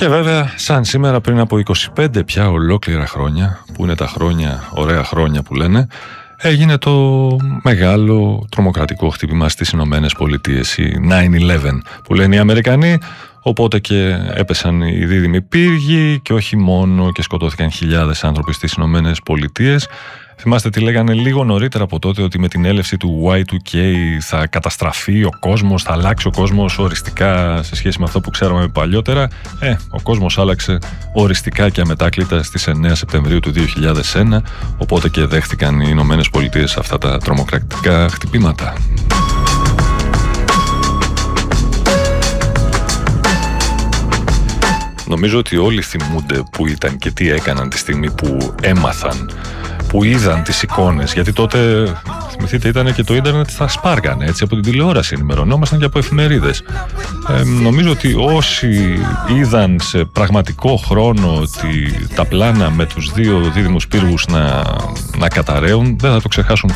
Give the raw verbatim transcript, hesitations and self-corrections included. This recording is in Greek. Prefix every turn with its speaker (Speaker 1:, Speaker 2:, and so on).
Speaker 1: Και βέβαια, σαν σήμερα πριν από είκοσι πέντε πια ολόκληρα χρόνια, που είναι τα χρόνια, ωραία χρόνια που λένε, έγινε το μεγάλο τρομοκρατικό χτύπημα στις Ηνωμένες Πολιτείες, η nine eleven που λένε οι Αμερικανοί, οπότε και έπεσαν οι δίδυμοι πύργοι και όχι μόνο, και σκοτώθηκαν χιλιάδες άνθρωποι στις Ηνωμένες Πολιτείες. Θυμάστε τι λέγανε λίγο νωρίτερα από τότε, ότι με την έλευση του γουάι τού κέι θα καταστραφεί ο κόσμος, θα αλλάξει ο κόσμος οριστικά σε σχέση με αυτό που ξέραμε παλιότερα. Ε, ο κόσμος άλλαξε οριστικά και αμετάκλητα στις εννέα Σεπτεμβρίου του δύο χιλιάδες ένα, οπότε και δέχτηκαν οι Ηνωμένες Πολιτείες αυτά τα τρομοκρατικά χτυπήματα. Νομίζω ότι όλοι θυμούνται που ήταν και τι έκαναν τη στιγμή που έμαθαν, που είδαν τις εικόνες, γιατί τότε, θυμηθείτε, ήταν και το ίντερνετ θα σπάργανε, έτσι, από την τηλεόραση ενημερωνόμασταν και από εφημερίδες. Ε, νομίζω ότι όσοι είδαν σε πραγματικό χρόνο ότι τα πλάνα με τους δύο δίδυμους πύργους να, να καταραίουν, δεν θα το ξεχάσουν